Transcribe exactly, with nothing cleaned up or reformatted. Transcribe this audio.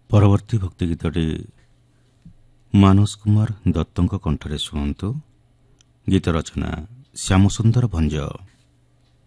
ପରବର୍ତ୍ତୀ ଭକ୍ତି ଗୀତଟି ମାନସ କୁମାର ଦତ୍ତଙ୍କ କଣ୍ଠରେ ଶୁଣନ୍ତୁ। ଗୀତ ରଚନା ଶ୍ୟାମସୁନ୍ଦର ଭଞ୍ଜ।